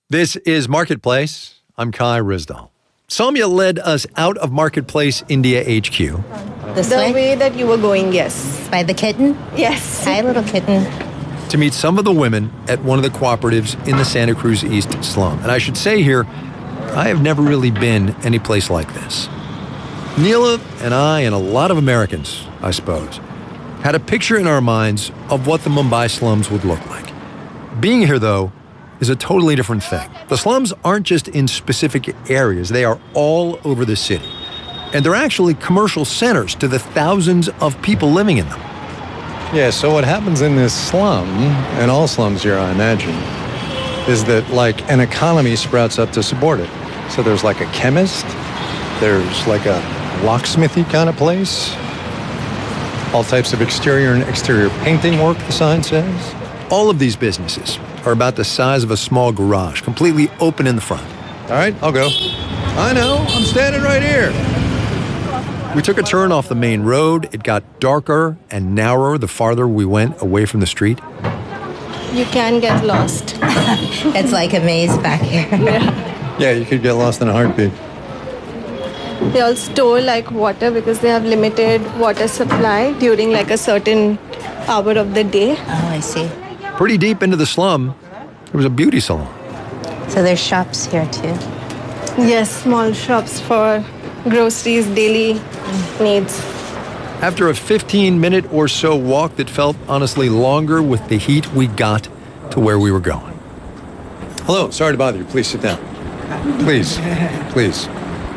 This is Marketplace. I'm Kai Rizdal. Soumya led us out of Marketplace India HQ. The way that you were going, yes. By the kitten? Yes. Hi, little kitten. To meet some of the women at one of the cooperatives in the Santa Cruz East slum. And I should say here, I have never really been any place like this. Neela and I, and a lot of Americans, I suppose, had a picture in our minds of what the Mumbai slums would look like. Being here, though, is a totally different thing. The slums aren't just in specific areas, they are all over the city. And they're actually commercial centers to the thousands of people living in them. Yeah, so what happens in this slum, and all slums here, I imagine, is that like an economy sprouts up to support it. So there's like a chemist, there's like a locksmithy kind of place, all types of exterior and exterior painting work, the sign says. All of these businesses are about the size of a small garage, completely open in the front. All right, I'll go. I know, I'm standing right here. We took a turn off the main road. It got darker and narrower the farther we went away from the street. You can get lost. It's like a maze back here. Yeah, you could get lost in a heartbeat. They all store like water because they have limited water supply during like a certain hour of the day. Oh, I see. Pretty deep into the slum, there was a beauty salon. So there's shops here too. Yes, small shops for groceries, daily needs. After a 15-minute or so walk that felt honestly longer with the heat, we got to where we were going. Hello, sorry to bother you. Please sit down. Please, please.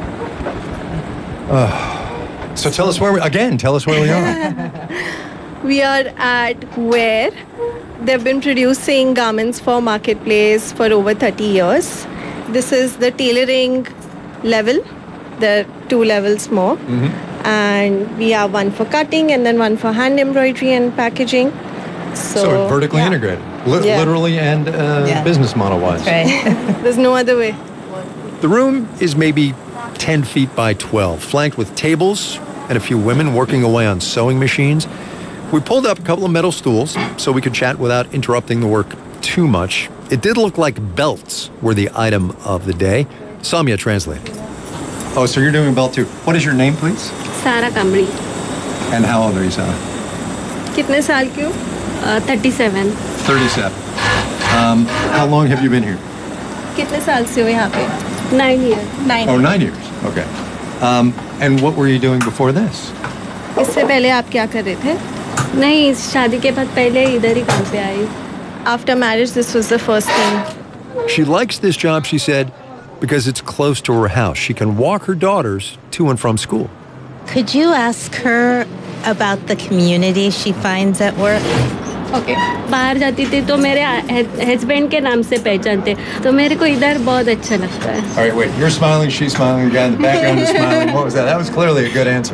So tell us where we are. We are at where they've been producing garments for Marketplace for over 30 years. This is the tailoring level. There are 2 levels more. Mm-hmm. And we have one for cutting and then one for hand embroidery and packaging. So vertically integrated, literally and business model-wise. Right. There's no other way. The room is maybe 10 feet by 12, flanked with tables and a few women working away on sewing machines. We pulled up a couple of metal stools so we could chat without interrupting the work too much. It did look like belts were the item of the day. Soumya translated. Oh, so you're doing a belt too. What is your name, please? Sara Kamri. And how old are you, Sara? कितने साल की हो? 37. 37. How long have you been here? कितने साल से हो यहाँ पे? 9 years. 9. Oh, 9 years. Okay. And what were you doing before this? इससे पहले आप क्या कर रहे थे? नहीं, शादी के बाद पहले इधर ही काम पे आई. After marriage, this was the first thing. She likes this job, she said, because it's close to her house. She can walk her daughters to and from school. Could you ask her about the community she finds at work? Okay. बाहर जाती थी तो मेरे husband के नाम से पहचानते, तो मेरे को इधर बहुत अच्छा लगता है. All right, wait. You're smiling, she's smiling, the guy in the background is smiling. What was that? That was clearly a good answer.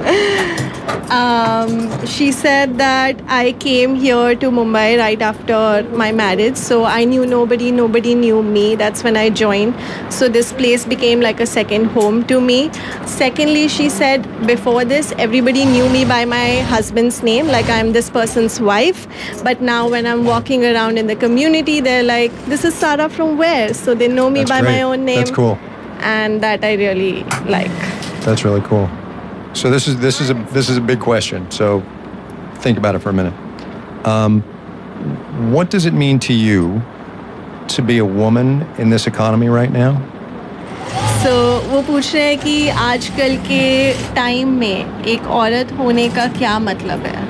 She said that I came here to Mumbai right after my marriage, so I knew nobody knew me. That's when I joined. So this place became like a second home to me. Secondly, she said before this, everybody knew me by my husband's name, like I'm this person's wife. But now when I'm walking around in the community, they're like, this is Sara from where? So they know me That's by great. my own name. That's cool. And that I really like. That's really cool. So this is a big question. So think about it for a minute. What does it mean to you to be a woman in this economy right now? So वो पूछ रहे हैं कि आजकल के time में एक औरत होने का क्या मतलब है?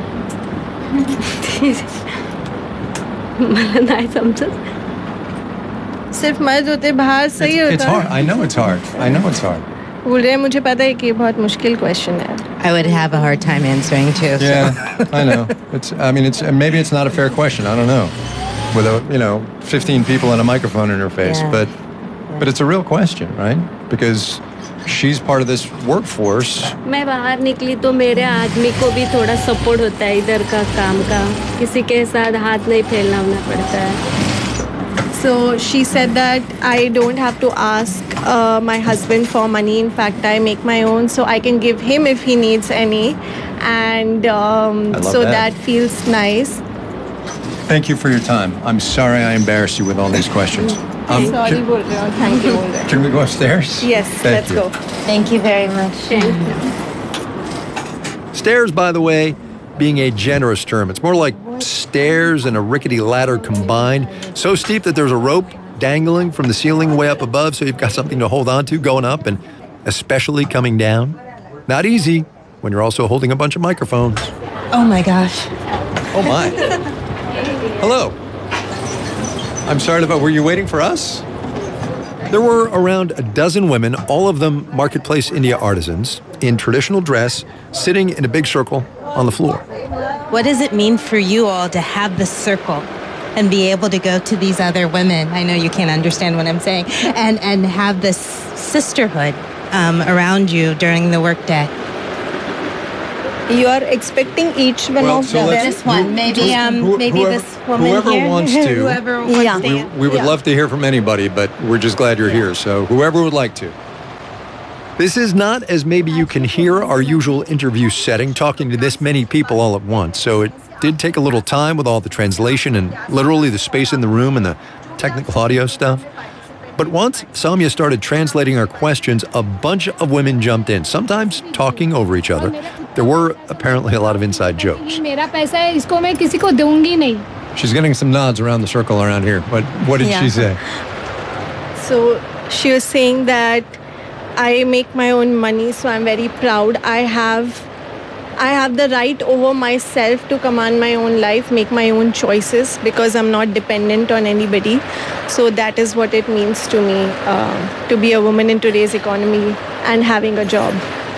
मला नाही समजत. सिर्फ मर्द होते बाहर सही होता है. It's hard. I know it's hard. बोल रहे हैं मुझे पता है कि ये बहुत मुश्किल क्वेश्चन है. I would have a hard time answering too. Yeah, I know. Maybe it's not a fair question. I don't know. With 15 people and a microphone in her face, Yeah. but it's a real question, right? Because she's part of this workforce. मैं बाहर निकली तो मेरे आदमी को भी थोड़ा support होता है इधर का काम का. किसी के साथ हाथ नहीं फैलाना पड़ता है. So she said that I don't have to ask my husband for money. In fact, I make my own, so I can give him if he needs any. And so that feels nice. Thank you for your time. I'm sorry I embarrassed you with all these questions. Sorry, bol rahe ho. Thank you. Bol rahe ho. Can we go upstairs? Yes, Thank let's you. go. Thank you very much. Stairs, by the way, being a generous term. It's more like stairs and a rickety ladder combined. So steep that there's a rope dangling from the ceiling way up above, so you've got something to hold on to going up and especially coming down. Not easy when you're also holding a bunch of microphones. Oh my gosh. Oh, my. Hello. I'm sorry, but were you waiting for us? There were around a dozen women, all of them Marketplace India artisans, in traditional dress, sitting in a big circle on the floor. What does it mean for you all to have this circle and be able to go to these other women? I know you can't understand what I'm saying. And have this sisterhood around you during the workday. You are expecting each one Well, of so them. let's- This one, maybe whoever- this woman whoever here. wants to. Whoever wants Yeah. to. We would love to hear from anybody, but we're just glad you're here. So whoever would like to. This is not, as maybe you can hear, our usual interview setting, talking to this many people all at once. So it did take a little time with all the translation and literally the space in the room and the technical audio stuff. But once Samya started translating our questions, a bunch of women jumped in, sometimes talking over each other. There were apparently a lot of inside jokes. मेरा पैसा है इसको मैं किसी को दूंगी नहीं. She's getting some nods around the circle around here. But what did she say? So she was saying that I make my own money, so I'm very proud. I have the right over myself to command my own life, make my own choices because I'm not dependent on anybody. So that is what it means to me to be a woman in today's economy and having a job.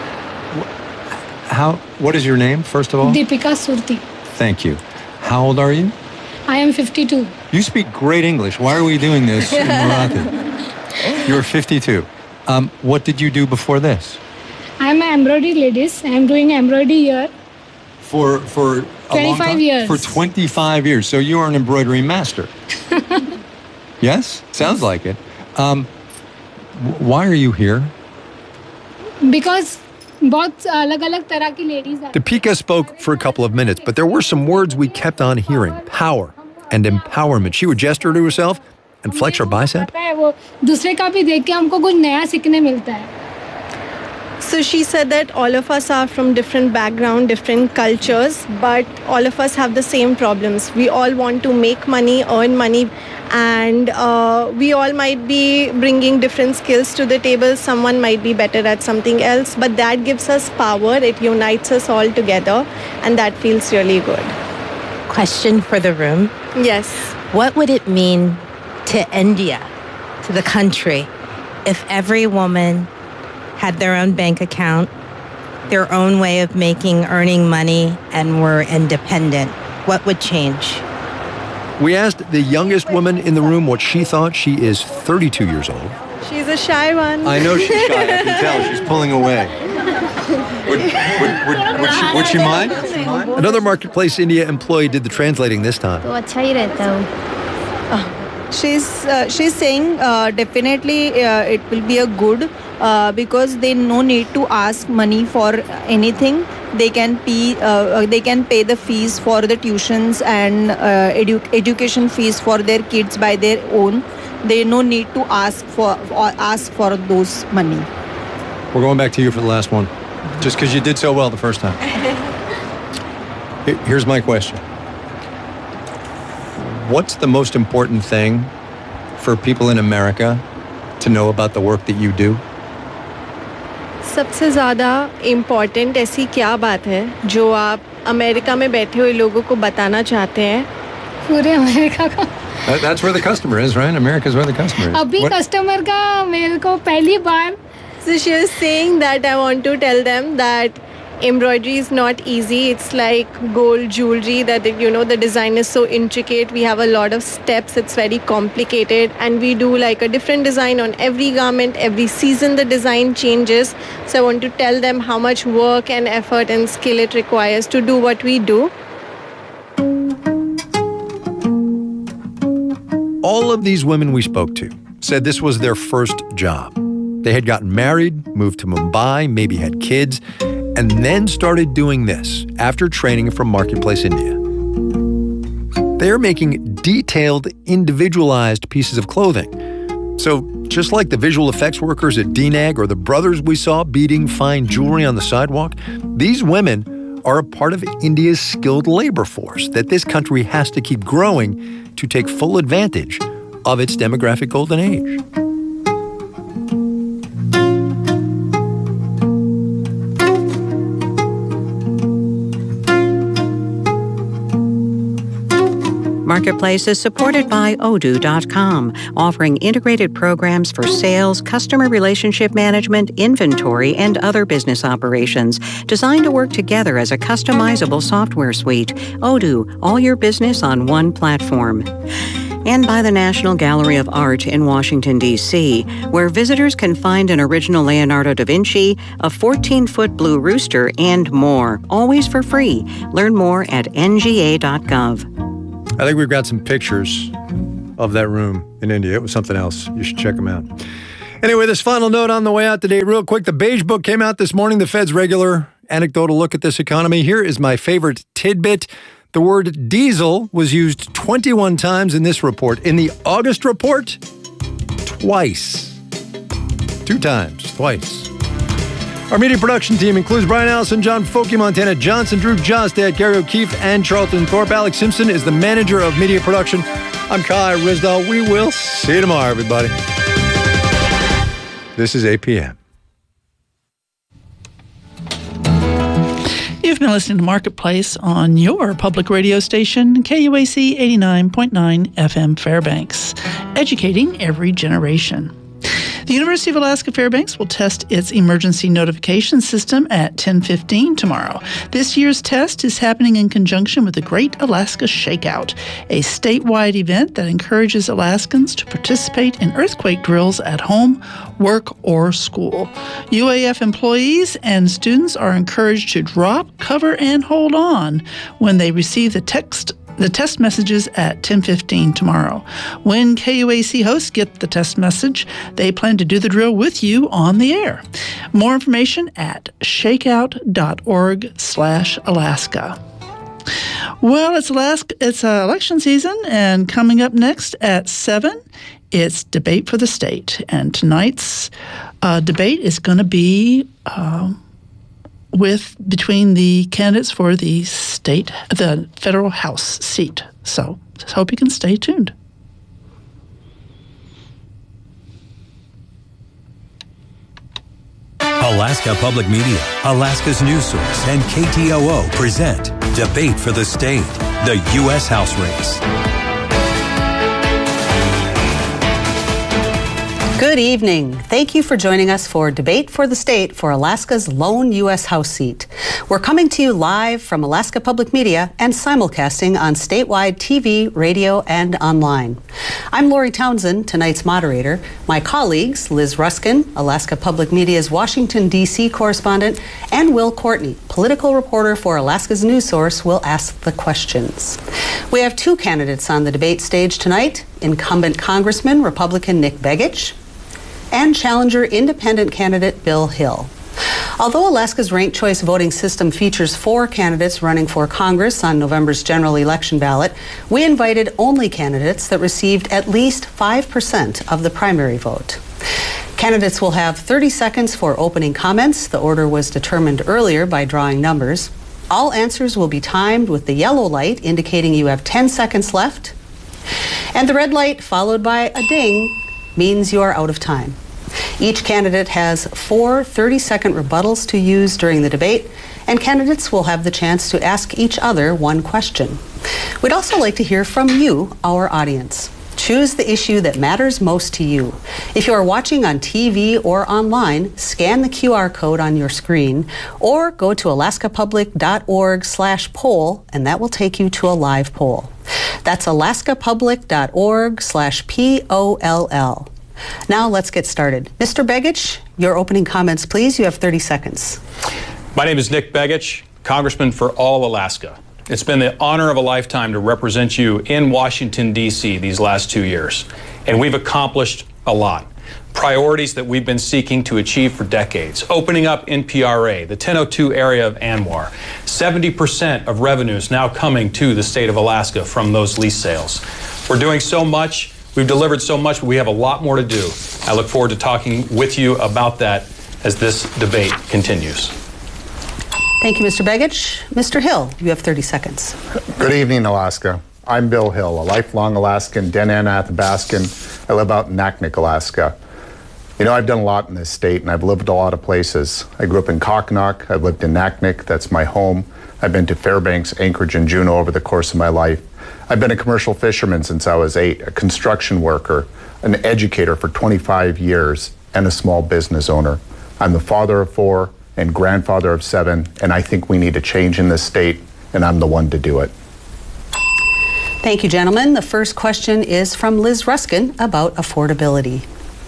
What is your name, first of all? Deepika Surti. Thank you. How old are you? I am 52. You speak great English. Why are we doing this in Marathi? You're 52. What did you do before this? I am an embroidery ladies. I am doing embroidery here. For a long 25 time? years. For 25 years. So you are an embroidery master. Yes? Sounds like it. Why are you here? Because बहुत अलग-अलग तरह की ladies हैं. Deepika spoke for a couple of minutes, but there were some words we kept on hearing. Power and empowerment. She would gesture to herself and flex her bicep. पता है वो दूसरे का भी देख के हमको कुछ नया सीखने मिलता है. So she said that all of us are from different background, different cultures, but all of us have the same problems. We all want to make money, earn money, and we all might be bringing different skills to the table. Someone might be better at something else, but that gives us power. It unites us all together, and that feels really good. Question for the room. Yes. What would it mean to India, to the country, if every woman had their own bank account, their own way of earning money, and were independent? What would change? We asked the youngest woman in the room what she thought. She is 32 years old. She's a shy one. I know she's shy. I can tell. She's pulling away. Would she mind? Another Marketplace India employee did the translating this time. तो अच्छा ही रहता है. She's saying definitely it will be a good because they no need to ask money for anything. They can pay the fees for the tuitions and education fees for their kids by their own. They no need to ask for those money. We're going back to you for the last one, just because you did so well the first time. Here's my question. What's the most important thing for people in America to know about the work that you do? सबसे ज़्यादा important ऐसी क्या बात है जो आप America में बैठे हुए लोगों को बताना चाहते हैं? पूरे अमेरिका का. That's where the customer is, right? America's where the customer is. अभी कस्टमर का मेरे को पहली बार. So she was saying that I want to tell them that embroidery is not easy. It's like gold jewelry that, the design is so intricate. We have a lot of steps. It's very complicated. And we do like a different design on every garment. Every season the design changes. So I want to tell them how much work and effort and skill it requires to do what we do. All of these women we spoke to said this was their first job. They had gotten married, moved to Mumbai, maybe had kids, and then started doing this after training from Marketplace India. They're making detailed, individualized pieces of clothing. So just like the visual effects workers at DNAG or the brothers we saw beating fine jewelry on the sidewalk, these women are a part of India's skilled labor force that this country has to keep growing to take full advantage of its demographic golden age. Marketplace is supported by Odoo.com, offering integrated programs for sales, customer relationship management, inventory, and other business operations, designed to work together as a customizable software suite. Odoo, all your business on one platform. And by the National Gallery of Art in Washington, D.C., where visitors can find an original Leonardo da Vinci, a 14-foot blue rooster, and more, always for free. Learn more at nga.gov. I think we've got some pictures of that room in India. It was something else. You should check them out. Anyway, this final note on the way out today, real quick. The Beige Book came out this morning, the Fed's regular anecdotal look at this economy. Here is my favorite tidbit. The word diesel was used 21 times in this report. In the August report, twice. 2 times, twice. Our media production team includes Brian Allison, John Folke, Montana Johnson, Drew Jostad, Gary O'Keefe, and Charlton Thorpe. Alex Simpson is the manager of media production. I'm Kai Rizdal. We will see you tomorrow, everybody. This is APM. You've been listening to Marketplace on your public radio station, KUAC 89.9 FM Fairbanks, educating every generation. The University of Alaska Fairbanks will test its emergency notification system at 10:15 tomorrow. This year's test is happening in conjunction with the Great Alaska Shakeout, a statewide event that encourages Alaskans to participate in earthquake drills at home, work, or school. UAF employees and students are encouraged to drop, cover, and hold on when they receive the test messages at 10:15 tomorrow. When KUAC hosts get the test message, they plan to do the drill with you on the air. More information at shakeout.org/Alaska. Well, it's election season, and coming up next at 7, it's Debate for the State. And tonight's debate is going to be between the candidates for the federal House seat. So just hope you can stay tuned. Alaska Public Media, Alaska's news source, and KTOO present Debate for the State, the U.S. House race. Good evening. Thank you for joining us for Debate for the State for Alaska's lone U.S. House seat. We're coming to you live from Alaska Public Media and simulcasting on statewide TV, radio, and online. I'm Lori Townsend, tonight's moderator. My colleagues, Liz Ruskin, Alaska Public Media's Washington, D.C. correspondent, and Will Courtney, political reporter for Alaska's news source, will ask the questions. We have 2 candidates on the debate stage tonight, incumbent Congressman Republican Nick Begich and challenger independent candidate Bill Hill. Although Alaska's ranked choice voting system features 4 candidates running for Congress on November's general election ballot, we invited only candidates that received at least 5% of the primary vote. Candidates will have 30 seconds for opening comments. The order was determined earlier by drawing numbers. All answers will be timed with the yellow light indicating you have 10 seconds left, and the red light followed by a ding means you are out of time. Each candidate has 4 30-second rebuttals to use during the debate, and candidates will have the chance to ask each other 1 question. We'd also like to hear from you, our audience. Choose the issue that matters most to you. If you are watching on TV or online, scan the QR code on your screen or go to alaskapublic.org/poll, and that will take you to a live poll. That's alaskapublic.org/POLL. Now let's get started. Mr. Begich, your opening comments, please. You have 30 seconds. My name is Nick Begich, Congressman for all Alaska. It's been the honor of a lifetime to represent you in Washington, D.C. these last 2 years, and we've accomplished a lot. priorities that we've been seeking to achieve for decades. Opening up NPRA, the 1002 area of ANWR. 70% of revenues now coming to the state of Alaska from those lease sales. We're doing so much, we've delivered so much, but we have a lot more to do. I look forward to talking with you about that as this debate continues. Thank you, Mr. Begich. Mr. Hill, you have 30 seconds. Good evening, Alaska. I'm Bill Hill, a lifelong Alaskan, Dena'ina Athabascan. I live out in Naknek, Alaska. You know, I've done a lot in this state, and I've lived a lot of places. I grew up in Koknock. I've lived in Naknek. That's my home. I've been to Fairbanks, Anchorage, and Juneau over the course of my life. I've been a commercial fisherman since I was 8, a construction worker, an educator for 25 years, and a small business owner. I'm the father of 4 and grandfather of 7, and I think we need a change in this state, and I'm the one to do it. Thank you, gentlemen. The first question is from Liz Ruskin about affordability.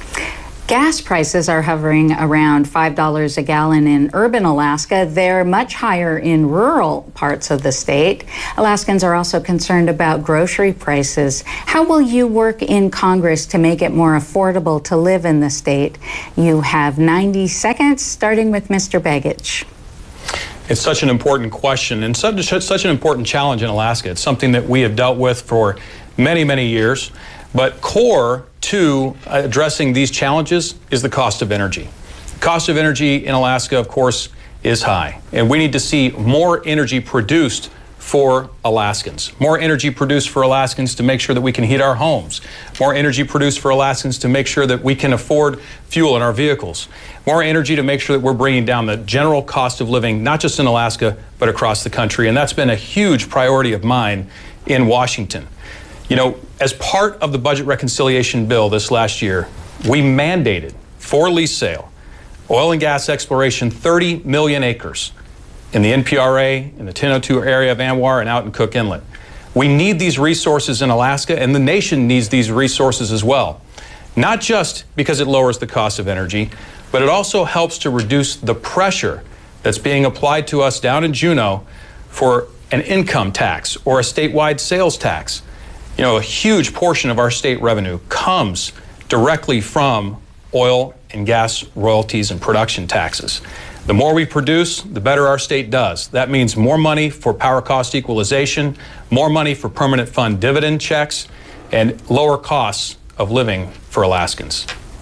Gas prices are hovering around $5 a gallon in urban Alaska. They're much higher in rural parts of the state. Alaskans are also concerned about grocery prices. How will you work in Congress to make it more affordable to live in the state? You have 90 seconds, starting with Mr. Begich. It's such an important question and such an important challenge in Alaska. It's something that we have dealt with for many, many years. But core to addressing these challenges is the cost of energy. The cost of energy in Alaska, of course, is high. And we need to see more energy produced for Alaskans. More energy produced for Alaskans to make sure that we can heat our homes. More energy produced for Alaskans to make sure that we can afford fuel in our vehicles. More energy to make sure that we're bringing down the general cost of living, not just in Alaska, but across the country. And that's been a huge priority of mine in Washington. You know, as part of the budget reconciliation bill this last year, we mandated for lease sale, oil and gas exploration, 30 million acres in the NPRA, in the 1002 area of ANWR, and out in Cook Inlet. We need these resources in Alaska, and the nation needs these resources as well. Not just because it lowers the cost of energy, but it also helps to reduce the pressure that's being applied to us down in Juneau for an income tax or a statewide sales tax. You know, a huge portion of our state revenue comes directly from oil and gas royalties and production taxes. The more we produce, the better our state does. That means more money for power cost equalization, more money for permanent fund dividend checks, and lower costs of living for Alaskans.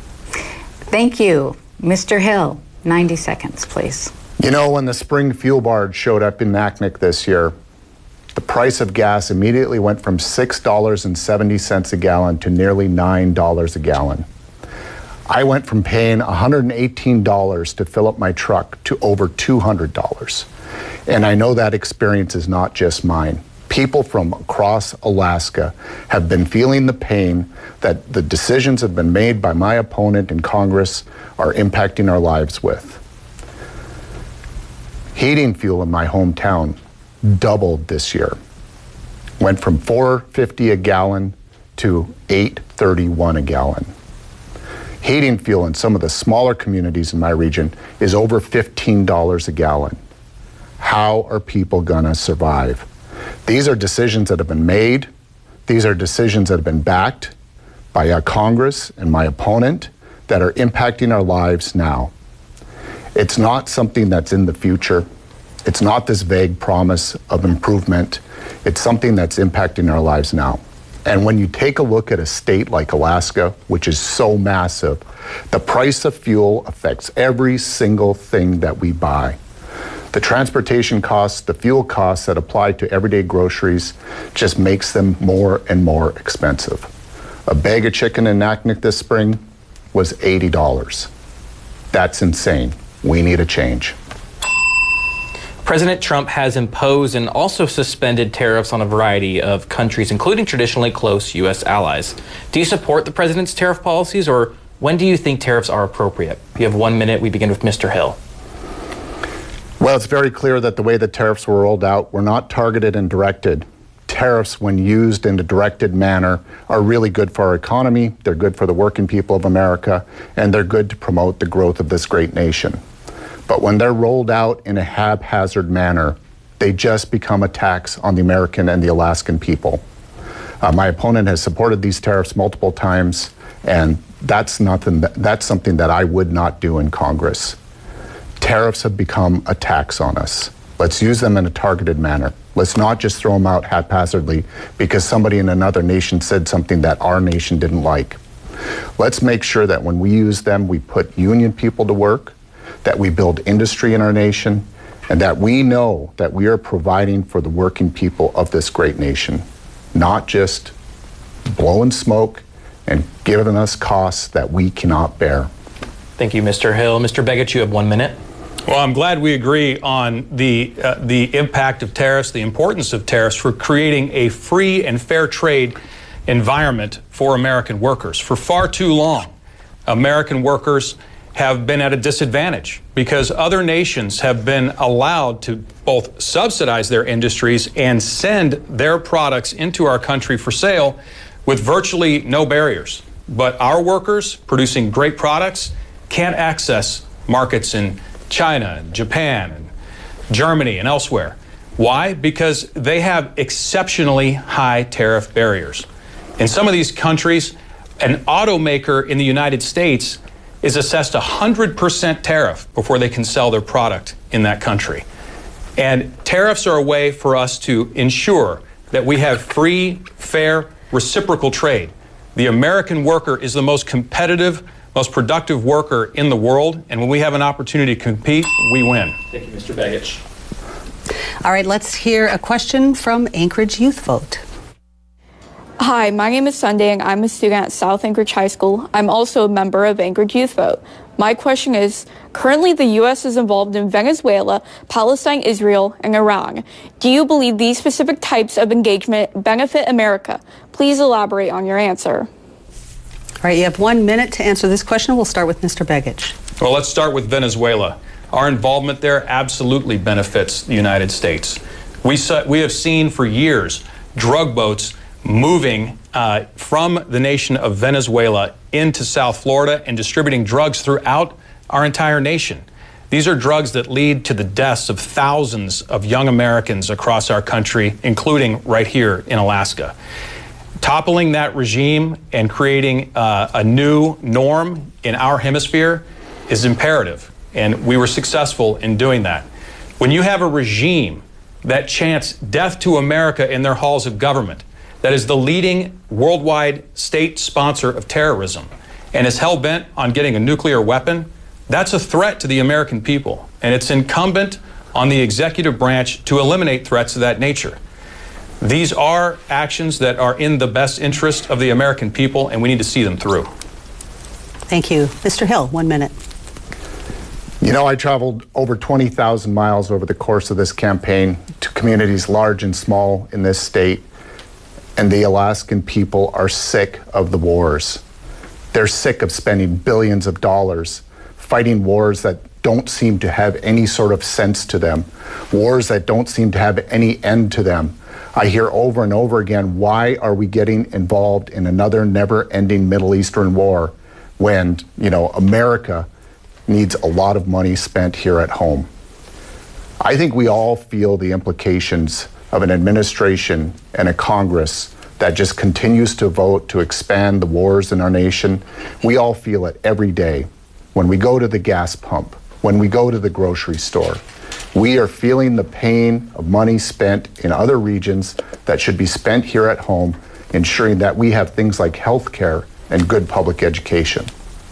Thank you. Mr. Hill, 90 seconds, please. You know, when the spring fuel barge showed up in Naknek this year, the price of gas immediately went from $6.70 a gallon to nearly $9 a gallon. I went from paying $118 to fill up my truck to over $200. And I know that experience is not just mine. People from across Alaska have been feeling the pain that the decisions that have been made by my opponent in Congress are impacting our lives with. Heating fuel in my hometown doubled this year. Went from $4.50 a gallon to $8.31 a gallon. Heating fuel in some of the smaller communities in my region is over $15 a gallon. How are people gonna survive? These are decisions that have been made. These are decisions that have been backed by Congress and my opponent that are impacting our lives now. It's not something that's in the future. It's not this vague promise of improvement. It's something that's impacting our lives now. And when you take a look at a state like Alaska, which is so massive, the price of fuel affects every single thing that we buy. The transportation costs, the fuel costs that apply to everyday groceries just makes them more and more expensive. A bag of chicken in Naknek this spring was $80. That's insane. We need a change. President Trump has imposed and also suspended tariffs on a variety of countries, including traditionally close U.S. allies. Do you support the president's tariff policies, or when do you think tariffs are appropriate? You have 1 minute. We begin with Mr. Hill. Well, it's very clear that the way the tariffs were rolled out were not targeted and directed. Tariffs, when used in a directed manner, are really good for our economy, they're good for the working people of America, and they're good to promote the growth of this great nation. But when they're rolled out in a haphazard manner, they just become a tax on the American and the Alaskan people. My opponent has supported these tariffs multiple times, and that's something that I would not do in Congress. Tariffs have become a tax on us. Let's use them in a targeted manner. Let's not just throw them out haphazardly because somebody in another nation said something that our nation didn't like. Let's make sure that when we use them, we put union people to work, that we build industry in our nation, and that we know that we are providing for the working people of this great nation, not just blowing smoke and giving us costs that we cannot bear. Thank you, Mr. Hill. Mr. Begich, you have 1 minute. Well, I'm glad we agree on the impact of tariffs, the importance of tariffs for creating a free and fair trade environment for American workers. For far too long, American workers have been at a disadvantage because other nations have been allowed to both subsidize their industries and send their products into our country for sale with virtually no barriers. But our workers producing great products can't access markets in China, Japan, and Germany, and elsewhere. Why? Because they have exceptionally high tariff barriers. In some of these countries, an automaker in the United States is assessed 100% tariff before they can sell their product in that country. And tariffs are a way for us to ensure that we have free, fair, reciprocal trade. The American worker is the most competitive, most productive worker in the world, and when we have an opportunity to compete, we win. Thank you, Mr. Begich. All right, let's hear a question from Anchorage Youth Vote. Hi, my name is Sunday, and I'm a student at South Anchorage High School. I'm also a member of Anchorage Youth Vote. My question is, currently the U.S. is involved in Venezuela, Palestine, Israel, and Iran. Do you believe these specific types of engagement benefit America? Please elaborate on your answer. All right, you have 1 minute to answer this question. We'll start with Mr. Begich. Well, let's start with Venezuela. Our involvement there absolutely benefits the United States. We have seen for years drug boats moving from the nation of Venezuela into South Florida and distributing drugs throughout our entire nation. These are drugs that lead to the deaths of thousands of young Americans across our country, including right here in Alaska. Toppling that regime and creating a new norm in our hemisphere is imperative, and we were successful in doing that. When you have a regime that chants death to America in their halls of government, that is the leading worldwide state sponsor of terrorism, and is hell-bent on getting a nuclear weapon, that's a threat to the American people, and it's incumbent on the executive branch to eliminate threats of that nature. These are actions that are in the best interest of the American people, and we need to see them through. Thank you. Mr. Hill, 1 minute. You know, I traveled over 20,000 miles over the course of this campaign to communities large and small in this state, and the Alaskan people are sick of the wars. They're sick of spending billions of dollars fighting wars that don't seem to have any sort of sense to them, wars that don't seem to have any end to them. I hear over and over again, why are we getting involved in another never-ending Middle Eastern war when, you know, America needs a lot of money spent here at home? I think we all feel the implications of an administration and a Congress that just continues to vote to expand the wars in our nation. We all feel it every day when we go to the gas pump, when we go to the grocery store. We are feeling the pain of money spent in other regions that should be spent here at home, ensuring that we have things like health care and good public education.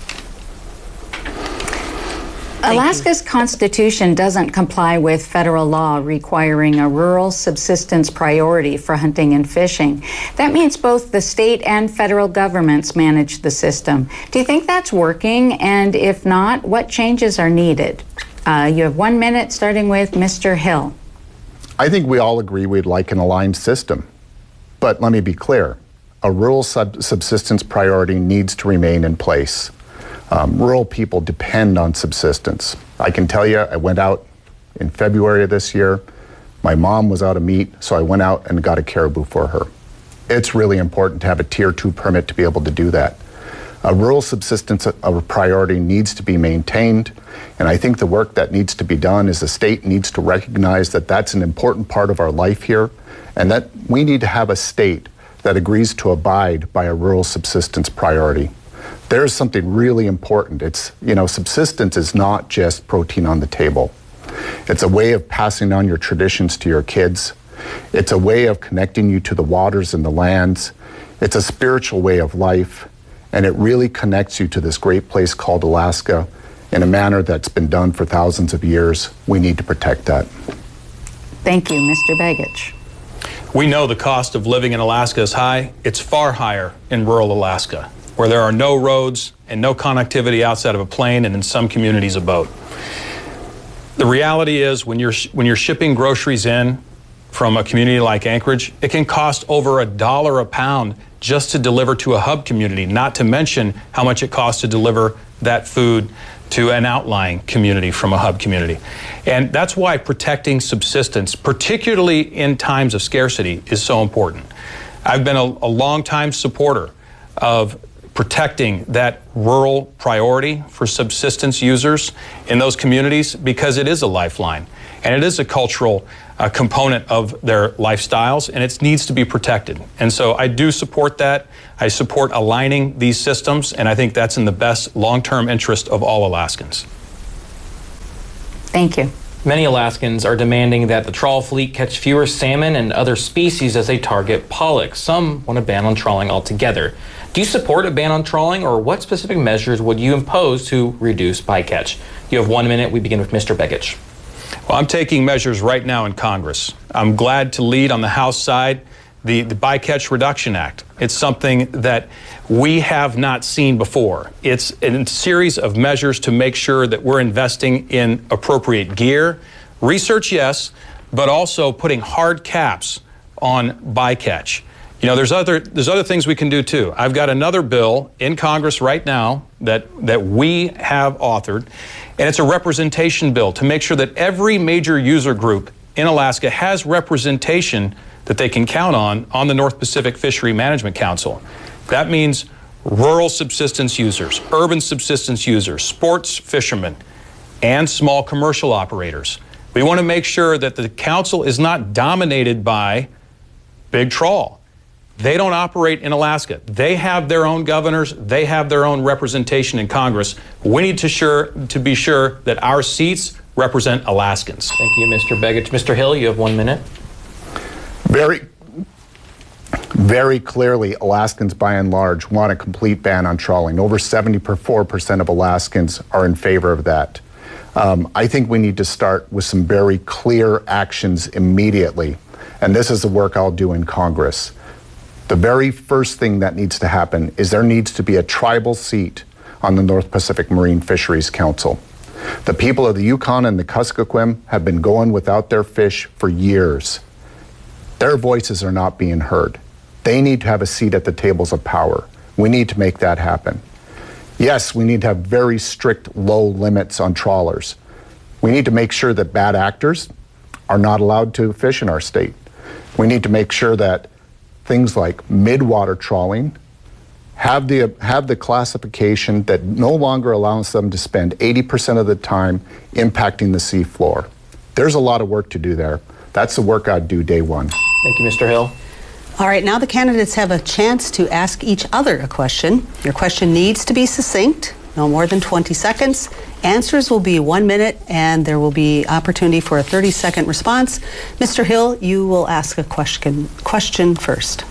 Alaska's constitution doesn't comply with federal law requiring a rural subsistence priority for hunting and fishing. That means both the state and federal governments manage the system. Do you think that's working? And if not, what changes are needed? You have 1 minute, starting with Mr. Hill. I think we all agree we'd like an aligned system. But let me be clear, a rural subsistence priority needs to remain in place. Rural people depend on subsistence. I can tell you, I went out in February of this year. My mom was out of meat, so I went out and got a caribou for her. It's really important to have a Tier 2 permit to be able to do that. A rural subsistence priority needs to be maintained, and I think the work that needs to be done is the state needs to recognize that that's an important part of our life here, and that we need to have a state that agrees to abide by a rural subsistence priority. There's something really important. It's, subsistence is not just protein on the table. It's a way of passing on your traditions to your kids. It's a way of connecting you to the waters and the lands. It's a spiritual way of life, and it really connects you to this great place called Alaska in a manner that's been done for thousands of years. We need to protect that. Thank you, Mr. Begich. We know the cost of living in Alaska is high. It's far higher in rural Alaska, where there are no roads and no connectivity outside of a plane, and in some communities a boat. The reality is when you're shipping groceries in from a community like Anchorage, it can cost over $1 a pound just to deliver to a hub community, not to mention how much it costs to deliver that food to an outlying community from a hub community. And that's why protecting subsistence, particularly in times of scarcity, is so important. I've been a long-time supporter of protecting that rural priority for subsistence users in those communities because it is a lifeline and it is a cultural component of their lifestyles, and it needs to be protected. And so I do support that. I support aligning these systems, and I think that's in the best long-term interest of all Alaskans. Thank you. Many Alaskans are demanding that the trawl fleet catch fewer salmon and other species as they target pollock. Some want to ban on trawling altogether. Do you support a ban on trawling, or what specific measures would you impose to reduce bycatch? You have 1 minute. We begin with Mr. Begich. Well, I'm taking measures right now in Congress. I'm glad to lead on the House side the Bycatch Reduction Act. It's something that we have not seen before. It's a series of measures to make sure that we're investing in appropriate gear, research, yes, but also putting hard caps on bycatch. There's other things we can do too. I've got another bill in Congress right now that we have authored, and it's a representation bill to make sure that every major user group in Alaska has representation that they can count on the North Pacific Fishery Management Council. That means rural subsistence users, urban subsistence users, sports fishermen, and small commercial operators. We want to make sure that the council is not dominated by big trawl. They don't operate in Alaska. They have their own governors. They have their own representation in Congress. We need to be sure that our seats represent Alaskans. Thank you, Mr. Begich. Mr. Hill, you have 1 minute. Very clearly, Alaskans by and large want a complete ban on trawling. Over 74% of Alaskans are in favor of that. I think we need to start with some very clear actions immediately. And this is the work I'll do in Congress. The very first thing that needs to happen is there needs to be a tribal seat on the North Pacific Marine Fisheries Council. The people of the Yukon and the Kuskokwim have been going without their fish for years. Their voices are not being heard. They need to have a seat at the tables of power. We need to make that happen. Yes, we need to have very strict low limits on trawlers. We need to make sure that bad actors are not allowed to fish in our state. We need to make sure that things like mid-water trawling have the classification that no longer allows them to spend 80% of the time impacting the sea floor. There's a lot of work to do there. That's the work I'd do day one. Thank you, Mr. Hill. All right, now the candidates have a chance to ask each other a question. Your question needs to be succinct, no more than 20 seconds. Answers will be 1 minute, and there will be opportunity for a 30-second response. Mr. Hill, you will ask a question first.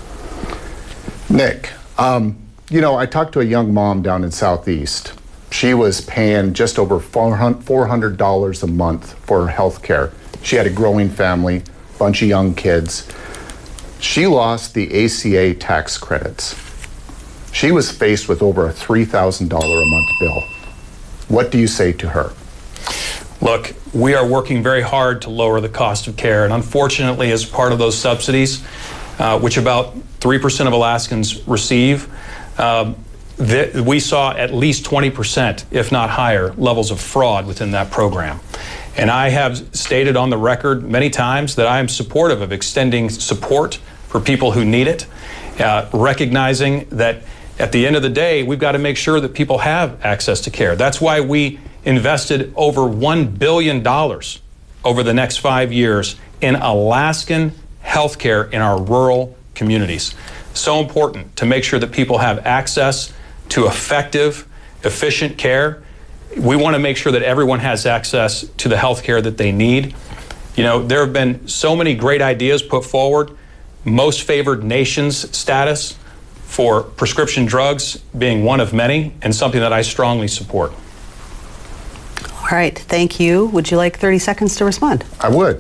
Nick, I talked to a young mom down in Southeast. She was paying just over $400 a month for her health care. She had a growing family, bunch of young kids. She lost the ACA tax credits. She was faced with over a $3,000 a month bill. What do you say to her? Look, we are working very hard to lower the cost of care, and unfortunately, as part of those subsidies, which about 3% of Alaskans receive, we saw at least 20%, if not higher, levels of fraud within that program. And I have stated on the record many times that I am supportive of extending support for people who need it, recognizing that at the end of the day, we've got to make sure that people have access to care. That's why we invested over $1 billion over the next 5 years in Alaskan health care in our rural communities. So important to make sure that people have access to effective, efficient care. We want to make sure that everyone has access to the health care that they need. You know, there have been so many great ideas put forward. Most favored nations status for prescription drugs being one of many, and something that I strongly support. All right, thank you. Would you like 30 seconds to respond? I would.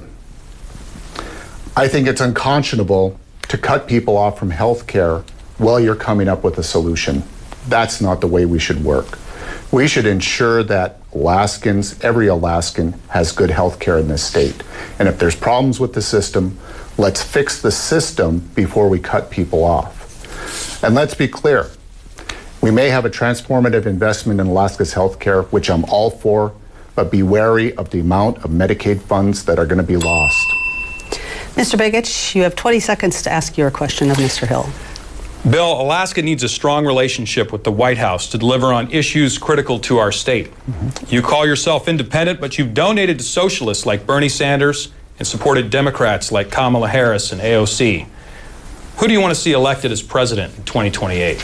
I think it's unconscionable to cut people off from health care while you're coming up with a solution. That's not the way we should work. We should ensure that Alaskans, every Alaskan, has good health care in this state. And if there's problems with the system, let's fix the system before we cut people off. And let's be clear, we may have a transformative investment in Alaska's health care, which I'm all for, but be wary of the amount of Medicaid funds that are going to be lost. Mr. Begich, you have 20 seconds to ask your question of Mr. Hill. Bill, Alaska needs a strong relationship with the White House to deliver on issues critical to our state. You call yourself independent, but you've donated to socialists like Bernie Sanders and supported Democrats like Kamala Harris and AOC. Who do you want to see elected as president in 2028?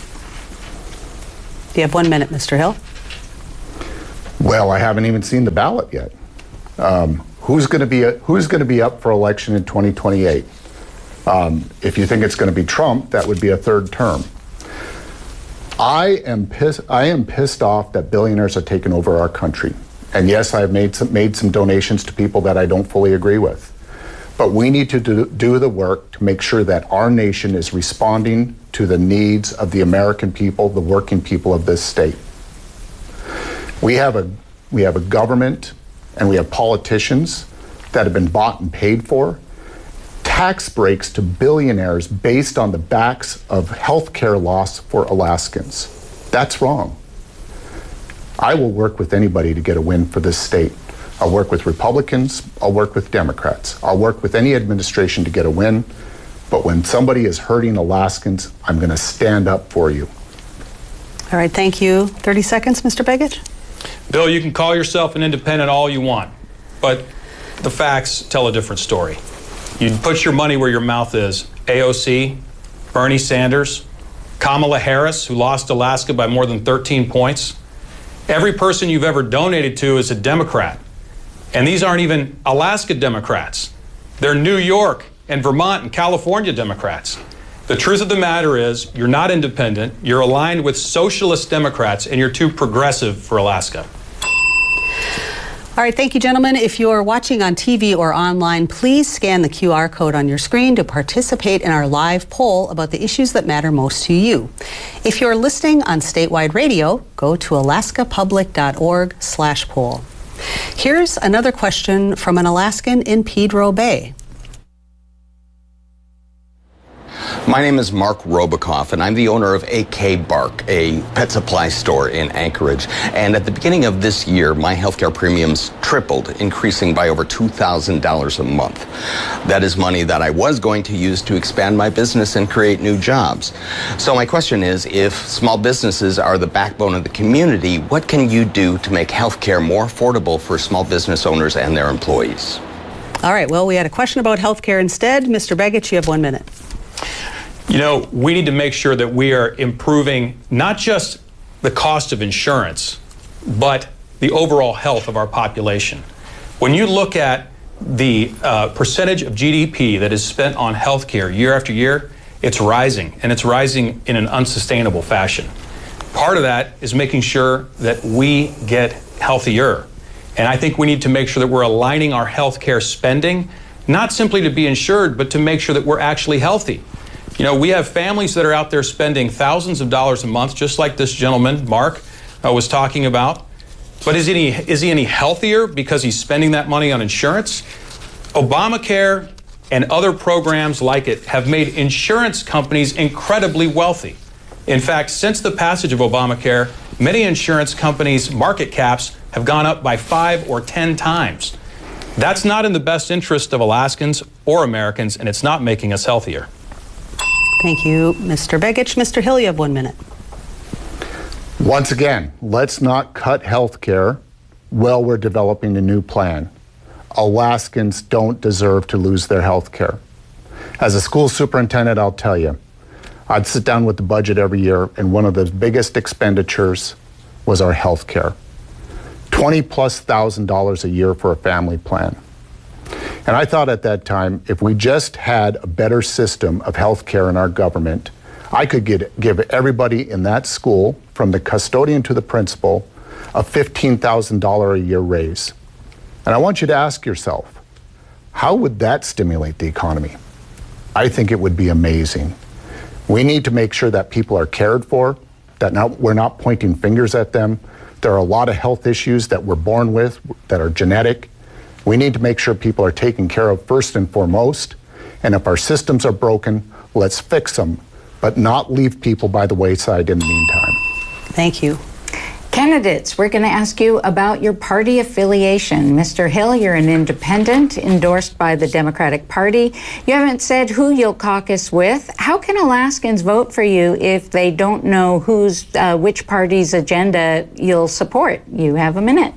You have 1 minute, Mr. Hill. Well, I haven't even seen the ballot yet. Who's going to be up for election in 2028? If you think it's going to be Trump, that would be a third term. I am pissed off that billionaires are taking over our country. And yes, I have made some donations to people that I don't fully agree with. But we need to do the work to make sure that our nation is responding to the needs of the American people, the working people of this state. We have a government and we have politicians that have been bought and paid for. Tax breaks to billionaires based on the backs of health care loss for Alaskans. That's wrong. I will work with anybody to get a win for this state. I'll work with Republicans, I'll work with Democrats, I'll work with any administration to get a win, but when somebody is hurting Alaskans, I'm going to stand up for you. All right, thank you. 30 seconds, Mr. Begich. Bill, you can call yourself an independent all you want, but the facts tell a different story. You put your money where your mouth is. AOC, Bernie Sanders, Kamala Harris, who lost Alaska by more than 13 points. Every person you've ever donated to is a Democrat. And these aren't even Alaska Democrats. They're New York and Vermont and California Democrats. The truth of the matter is, you're not independent, you're aligned with socialist Democrats, and you're too progressive for Alaska. All right, thank you, gentlemen. If you're watching on TV or online, please scan the QR code on your screen to participate in our live poll about the issues that matter most to you. If you're listening on statewide radio, go to alaskapublic.org/poll. Here's another question from an Alaskan in Pedro Bay. My name is Mark Robakoff, and I'm the owner of AK Bark, a pet supply store in Anchorage. And at the beginning of this year, my healthcare premiums tripled, increasing by over $2,000 a month. That is money that I was going to use to expand my business and create new jobs. So my question is, if small businesses are the backbone of the community, what can you do to make healthcare more affordable for small business owners and their employees? All right, well, we had a question about healthcare instead. Mr. Begich, you have 1 minute. You know, we need to make sure that we are improving not just the cost of insurance, but the overall health of our population. When you look at the percentage of GDP that is spent on healthcare year after year, it's rising, and it's rising in an unsustainable fashion. Part of that is making sure that we get healthier. And I think we need to make sure that we're aligning our healthcare spending, not simply to be insured, but to make sure that we're actually healthy. You know, we have families that are out there spending thousands of dollars a month, just like this gentleman, Mark, was talking about. But is he any healthier because he's spending that money on insurance? Obamacare and other programs like it have made insurance companies incredibly wealthy. In fact, since the passage of Obamacare, many insurance companies' market caps have gone up by 5 or 10 times. That's not in the best interest of Alaskans or Americans, and it's not making us healthier. Thank you, Mr. Begich. Mr. Hill, you have 1 minute. Once again, let's not cut health care while we're developing a new plan. Alaskans don't deserve to lose their health care. As a school superintendent, I'll tell you, I'd sit down with the budget every year, and one of the biggest expenditures was our health care. $20,000+ a year for a family plan. And I thought at that time, if we just had a better system of health care in our government, I could give everybody in that school, from the custodian to the principal, a $15,000 a year raise. And I want you to ask yourself, how would that stimulate the economy? I think it would be amazing. We need to make sure that people are cared for, that we're not pointing fingers at them. There are a lot of health issues that we're born with that are genetic. We need to make sure people are taken care of first and foremost. And if our systems are broken, let's fix them, but not leave people by the wayside in the meantime. Thank you. Candidates, we're going to ask you about your party affiliation. Mr. Hill, you're an independent endorsed by the Democratic Party. You haven't said who you'll caucus with. How can Alaskans vote for you if they don't know which party's agenda you'll support? You have a minute.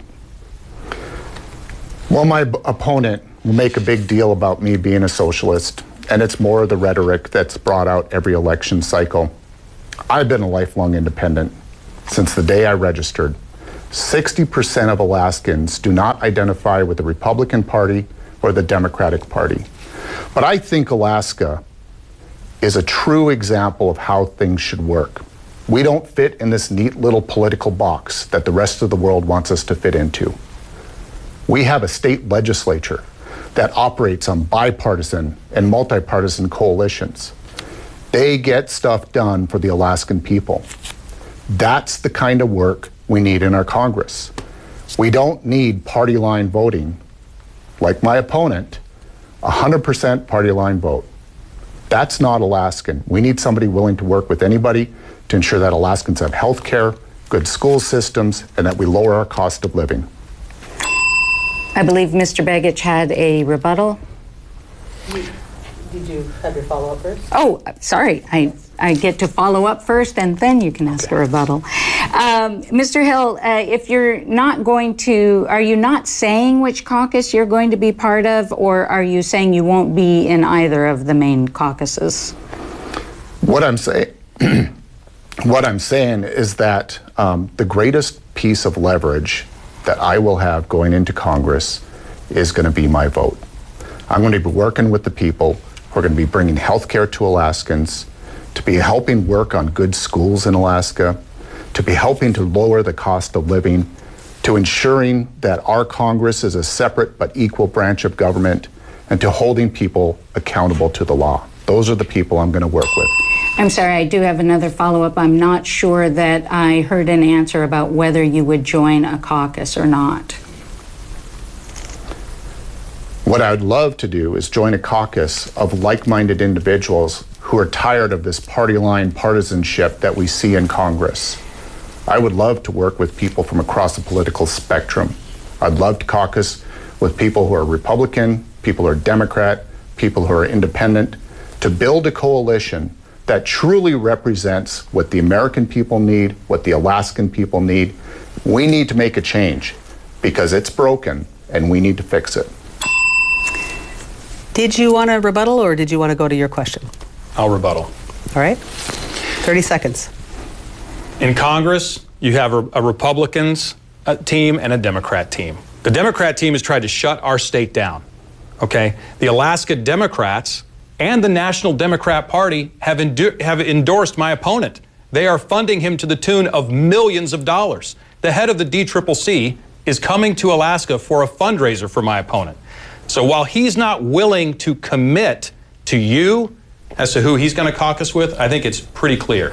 Well, my opponent will make a big deal about me being a socialist, and it's more of the rhetoric that's brought out every election cycle. I've been a lifelong independent since the day I registered. 60% of Alaskans do not identify with the Republican Party or the Democratic Party. But I think Alaska is a true example of how things should work. We don't fit in this neat little political box that the rest of the world wants us to fit into. We have a state legislature that operates on bipartisan and multi-partisan coalitions. They get stuff done for the Alaskan people. That's the kind of work we need in our Congress. We don't need party line voting. Like my opponent, 100% party line vote. That's not Alaskan. We need somebody willing to work with anybody to ensure that Alaskans have health care, good school systems, and that we lower our cost of living. I believe Mr. Begich had a rebuttal. Did you have your follow-up first? Oh, sorry. I get to follow up first, and then you can ask a rebuttal. Mr. Hill, if you're not going to, are you not saying which caucus you're going to be part of, or are you saying you won't be in either of the main caucuses? What I'm saying is that the greatest piece of leverage that I will have going into Congress is going to be my vote. I'm going to be working with the people who are going to be bringing health care to Alaskans, to be helping work on good schools in Alaska, to be helping to lower the cost of living, to ensuring that our Congress is a separate but equal branch of government, and to holding people accountable to the law. Those are the people I'm going to work with. I'm sorry, I do have another follow-up. I'm not sure that I heard an answer about whether you would join a caucus or not. What I'd love to do is join a caucus of like-minded individuals who are tired of this party line partisanship that we see in Congress. I would love to work with people from across the political spectrum. I'd love to caucus with people who are Republican, people who are Democrat, people who are independent, to build a coalition that truly represents what the American people need, what the Alaskan people need. We need to make a change because it's broken and we need to fix it. Did you want a rebuttal or did you want to go to your question? I'll rebuttal. All right. 30 seconds. In Congress, you have a Republicans team and a Democrat team. The Democrat team has tried to shut our state down, okay? The Alaska Democrats and the National Democrat Party have endorsed my opponent. They are funding him to the tune of millions of dollars. The head of the DCCC is coming to Alaska for a fundraiser for my opponent. So while he's not willing to commit to you as to who he's going to caucus with, I think it's pretty clear.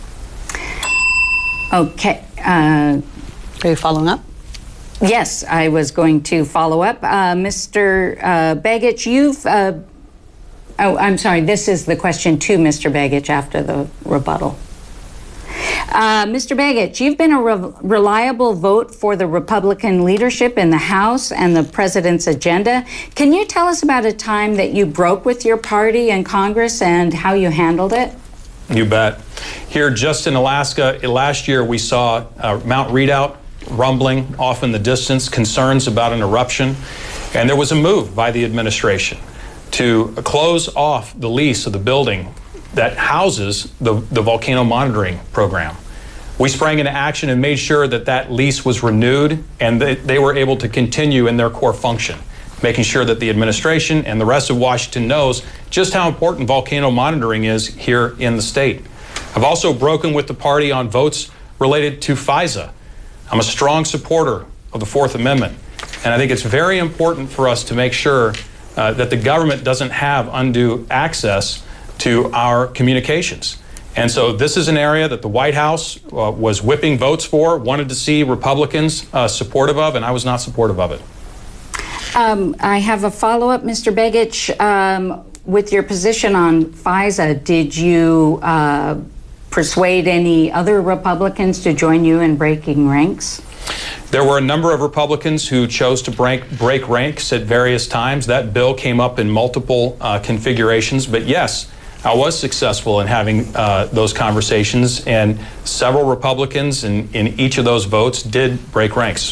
Okay. Are you following up? Yes, I was going to follow up. Mr. Begich, you've... oh, I'm sorry. This is the question to Mr. Begich after the rebuttal. Mr. Begich, you've been a reliable vote for the Republican leadership in the House and the president's agenda. Can you tell us about a time that you broke with your party in Congress and how you handled it? You bet. Here just in Alaska, last year we saw Mount Redoubt rumbling off in the distance, concerns about an eruption, and there was a move by the administration to close off the lease of the building that houses the volcano monitoring program. We sprang into action and made sure that that lease was renewed and they were able to continue in their core function, making sure that the administration and the rest of Washington knows just how important volcano monitoring is here in the state. I've also broken with the party on votes related to FISA. I'm a strong supporter of the Fourth Amendment, and I think it's very important for us to make sure that the government doesn't have undue access to our communications. And so this is an area that the White House was whipping votes for, wanted to see Republicans supportive of, and I was not supportive of it. I have a follow-up, Mr. Begich. With your position on FISA, did you persuade any other Republicans to join you in breaking ranks? There were a number of Republicans who chose to break ranks at various times. That bill came up in multiple configurations, but yes, I was successful in having those conversations, and several Republicans in each of those votes did break ranks.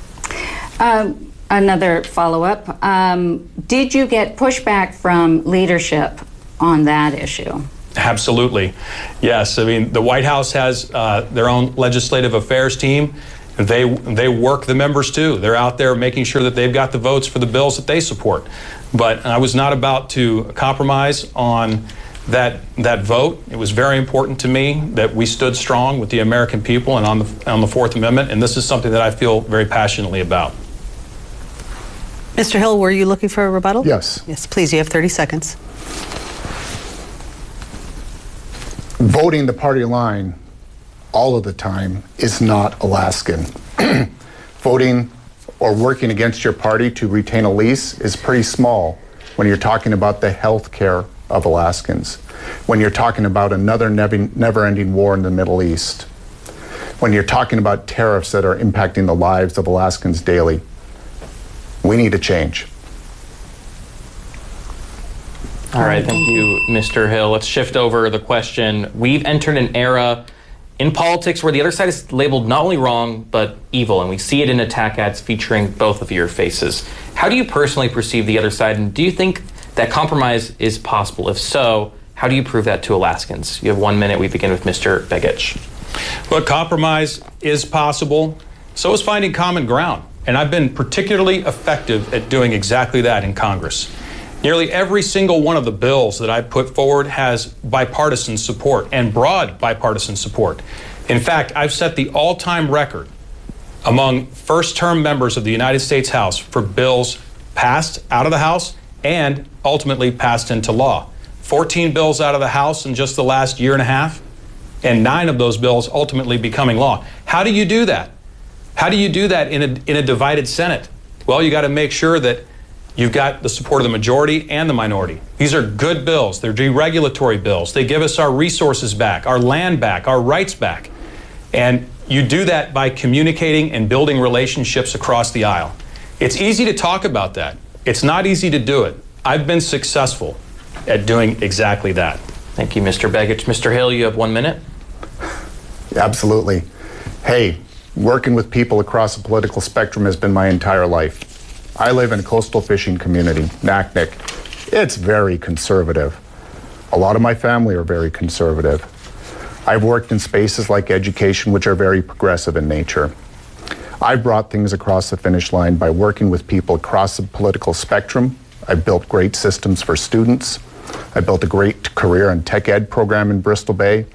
Another follow-up. Did you get pushback from leadership on that issue? Absolutely. Yes. I mean, the White House has their own legislative affairs team. They work the members too. They're out there making sure that they've got the votes for the bills that they support. But I was not about to compromise on that vote. It was very important to me that we stood strong with the American people and on the Fourth Amendment, and this is something that I feel very passionately about. Mr. Hill, were you looking for a rebuttal? Yes. Yes, please. You have 30 seconds. Voting the party line all of the time is not Alaskan. Voting or working against your party to retain a lease is pretty small when you're talking about the health care of Alaskans, when you're talking about another never-ending war in the Middle East, when you're talking about tariffs that are impacting the lives of Alaskans daily. We need a change. All right, thank you, Mr. Hill. Let's shift over the question. We've entered an era in politics where the other side is labeled not only wrong, but evil, and we see it in attack ads featuring both of your faces. How do you personally perceive the other side, and do you think that compromise is possible? If so, how do you prove that to Alaskans? You have 1 minute. We begin with Mr. Begich. Look, compromise is possible. So is finding common ground. And I've been particularly effective at doing exactly that in Congress. Nearly every single one of the bills that I put forward has bipartisan support and broad bipartisan support. In fact, I've set the all-time record among first-term members of the United States House for bills passed out of the House and ultimately passed into law. 14 bills out of the House in just the last year and a half, and 9 of those bills ultimately becoming law. How do you do that? How do you do that in a divided Senate? Well, you got to make sure that you've got the support of the majority and the minority. These are good bills. They're deregulatory bills. They give us our resources back, our land back, our rights back. And you do that by communicating and building relationships across the aisle. It's easy to talk about that. It's not easy to do it. I've been successful at doing exactly that. Thank you, Mr. Begich. Mr. Hill, you have 1 minute. Absolutely. Hey, working with people across the political spectrum has been my entire life. I live in a coastal fishing community, Naknek. It's very conservative. A lot of my family are very conservative. I've worked in spaces like education, which are very progressive in nature. I brought things across the finish line by working with people across the political spectrum. I built great systems for students. I built a great career and tech ed program in Bristol Bay.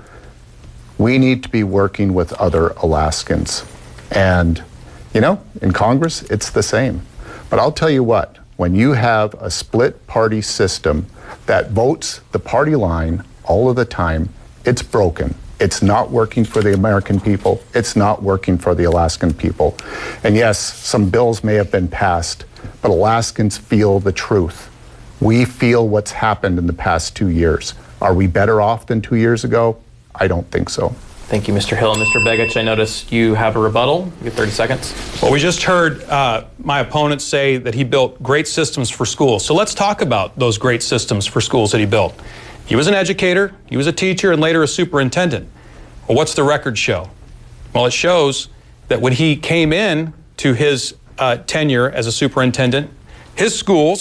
We need to be working with other Alaskans. And, you know, in Congress, it's the same. But I'll tell you what, when you have a split party system that votes the party line all of the time, it's broken. It's not working for the American people. It's not working for the Alaskan people. And yes, some bills may have been passed, but Alaskans feel the truth. We feel what's happened in the past 2 years. Are we better off than 2 years ago? I don't think so. Thank you, Mr. Hill. And Mr. Begich, I notice you have a rebuttal. You have 30 seconds. Well, we just heard my opponent say that he built great systems for schools. So let's talk about those great systems for schools that he built. He was an educator, he was a teacher, and later a superintendent. Well, what's the record show? Well, it shows that when he came in to his tenure as a superintendent, his schools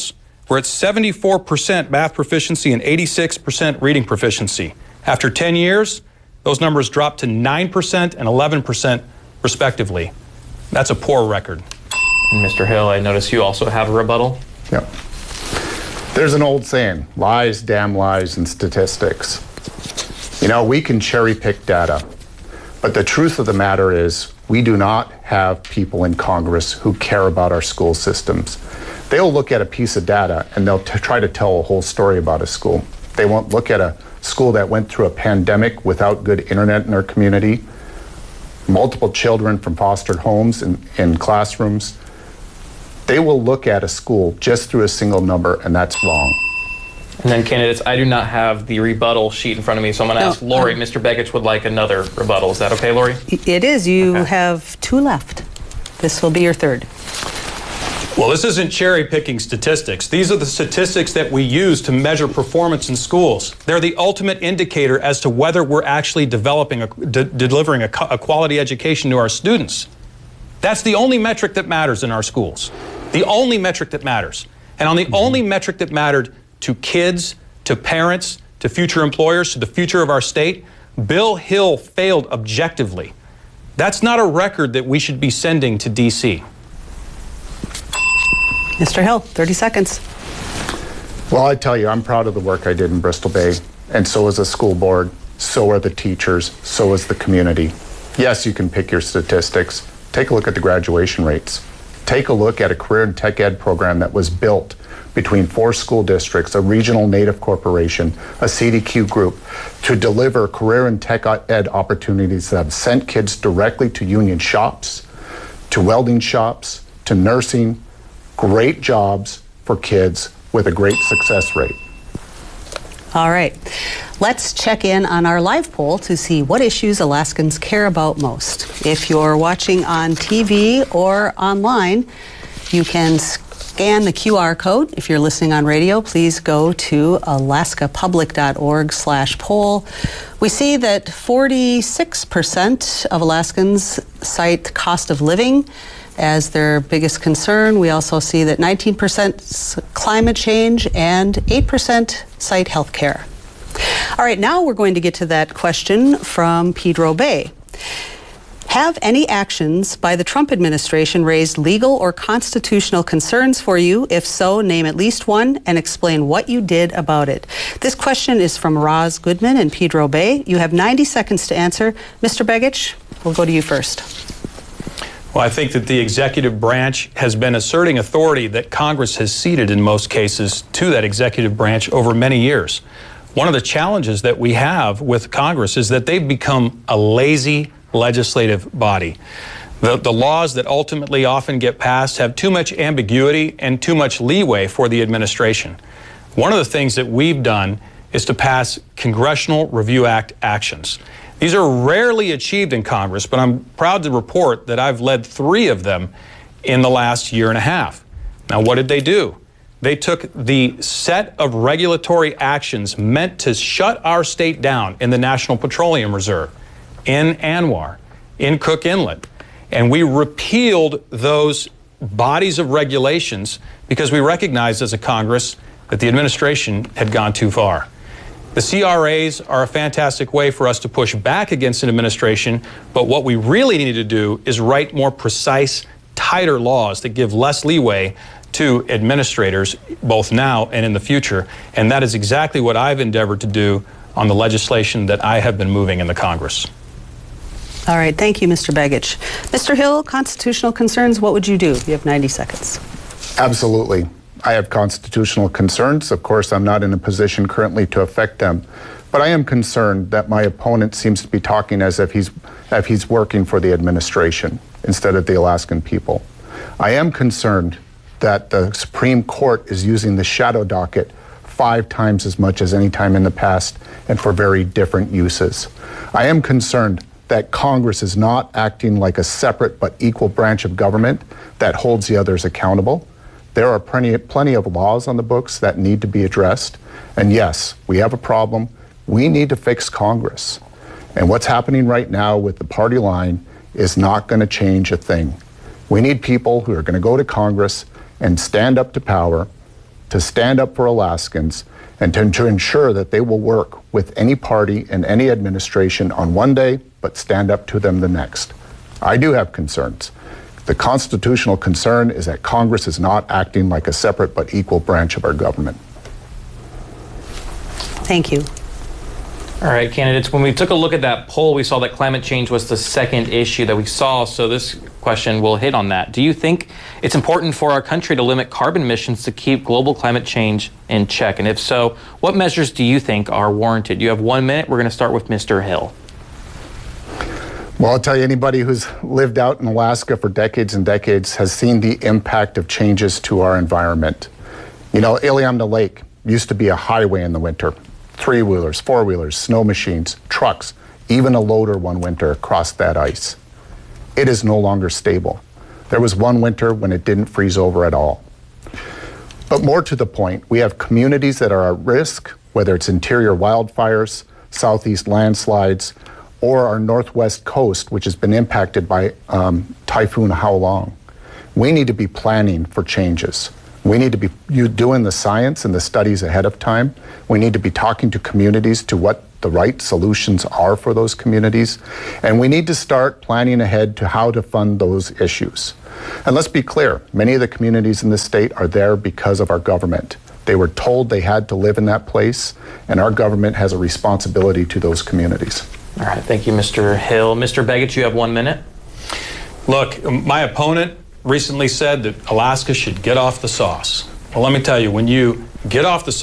we're at 74% math proficiency and 86% reading proficiency. After 10 years, those numbers dropped to 9% and 11% respectively. That's a poor record. And Mr. Hill, I notice you also have a rebuttal. Yep. There's an old saying, lies, damn lies, and statistics. You know, we can cherry pick data, but the truth of the matter is we do not have people in Congress who care about our school systems. They'll look at a piece of data and they'll try to tell a whole story about a school. They won't look at a school that went through a pandemic without good internet in our community, multiple children from fostered homes in classrooms. They will look at a school just through a single number, and that's wrong. And then, candidates, I do not have the rebuttal sheet in front of me, so I'm going to ask Lori. Mr. Begich would like another rebuttal. Is that okay, Lori? It is. You have 2 left. This will be your 3rd. Well, this isn't cherry-picking statistics. These are the statistics that we use to measure performance in schools. They're the ultimate indicator as to whether we're actually delivering a quality education to our students. That's the only metric that matters in our schools. The only metric that matters. And on the only metric that mattered to kids, to parents, to future employers, to the future of our state, Bill Hill failed objectively. That's not a record that we should be sending to D.C. Mr. Hill, 30 seconds. Well, I tell you, I'm proud of the work I did in Bristol Bay, and so is the school board, so are the teachers, so is the community. Yes, you can pick your statistics. Take a look at the graduation rates. Take a look at a career and tech ed program that was built between 4 school districts, a regional native corporation, a CDQ group, to deliver career and tech ed opportunities that have sent kids directly to union shops, to welding shops, to nursing. Great jobs for kids with a great success rate. All right. Let's check in on our live poll to see what issues Alaskans care about most. If you're watching on TV or online, you can scan the QR code. If you're listening on radio, please go to alaskapublic.org/poll. We see that 46% of Alaskans cite cost of living as their biggest concern. We also see that 19% climate change and 8% cite health care. All right, now we're going to get to that question from Pedro Bay. Have any actions by the Trump administration raised legal or constitutional concerns for you? If so, name at least one and explain what you did about it. This question is from Roz Goodman in Pedro Bay. You have 90 seconds to answer. Mr. Begich, we'll go to you first. Well, I think that the executive branch has been asserting authority that Congress has ceded in most cases to that executive branch over many years. One of the challenges that we have with Congress is that they've become a lazy legislative body. The laws that ultimately often get passed have too much ambiguity and too much leeway for the administration. One of the things that we've done is to pass Congressional Review Act actions. These are rarely achieved in Congress, but I'm proud to report that I've led 3 of them in the last year and a half. Now, what did they do? They took the set of regulatory actions meant to shut our state down in the National Petroleum Reserve, in ANWR, in Cook Inlet, and we repealed those bodies of regulations because we recognized as a Congress that the administration had gone too far. The CRAs are a fantastic way for us to push back against an administration, but what we really need to do is write more precise, tighter laws that give less leeway to administrators, both now and in the future. And that is exactly what I've endeavored to do on the legislation that I have been moving in the Congress. All right, thank you, Mr. Begich. Mr. Hill, constitutional concerns, what would you do? You have 90 seconds. Absolutely. I have constitutional concerns. Of course, I'm not in a position currently to affect them. But I am concerned that my opponent seems to be talking as if he's working for the administration instead of the Alaskan people. I am concerned that the Supreme Court is using the shadow docket 5 times as much as any time in the past and for very different uses. I am concerned that Congress is not acting like a separate but equal branch of government that holds the others accountable. There are plenty of laws on the books that need to be addressed. And yes, we have a problem. We need to fix Congress. And what's happening right now with the party line is not going to change a thing. We need people who are going to go to Congress and stand up to power, to stand up for Alaskans and to ensure that they will work with any party and any administration on one day, but stand up to them the next. I do have concerns. The constitutional concern is that Congress is not acting like a separate but equal branch of our government. Thank you. All right, candidates, when we took a look at that poll, we saw that climate change was the second issue that we saw, so this question will hit on that. Do you think it's important for our country to limit carbon emissions to keep global climate change in check? And if so, what measures do you think are warranted? You have 1 minute. We're going to start with Mr. Hill. Well, I'll tell you, anybody who's lived out in Alaska for decades and decades has seen the impact of changes to our environment. You know, Iliamna Lake used to be a highway in the winter. Three-wheelers, four-wheelers, snow machines, trucks, even a loader one winter crossed that ice. It is no longer stable. There was one winter when it didn't freeze over at all. But more to the point, we have communities that are at risk, whether it's interior wildfires, southeast landslides, or our northwest coast, which has been impacted by Typhoon Howlong. We need to be planning for changes. We need to be doing the science and the studies ahead of time. We need to be talking to communities to what the right solutions are for those communities. And we need to start planning ahead to how to fund those issues. And let's be clear, many of the communities in this state are there because of our government. They were told they had to live in that place, and our government has a responsibility to those communities. All right, thank you, Mr. Hill. Mr. Begich, you have 1 minute. Look, my opponent recently said that Alaska should get off the sauce. Well, let me tell you, when you get off the